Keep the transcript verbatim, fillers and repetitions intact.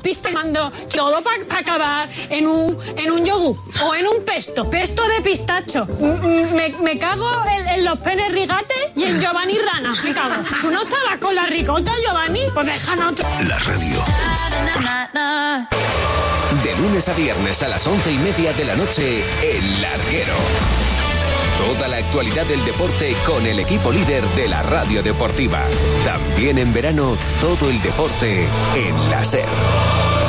pistemando todo para pa acabar en un, en un yogur o en un pesto, pesto de pistacho. Me, me cago en, en los penes rigates y en Giovanni Rana. Me cago. ¿Tú no estabas con la ricota, Giovanni? Pues déjanos. La radio. De lunes a viernes a las once y media de la noche, El Larguero. Toda la actualidad del deporte con el equipo líder de la radio deportiva. También en verano, todo el deporte en la SER.